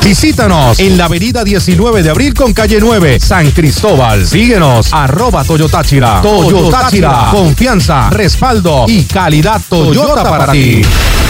Visítanos en la avenida 19 de abril con calle 9, San Cristóbal. Síguenos, @Toyotáchira. Toyotáchira, confianza, respaldo y calidad Toyota para ti.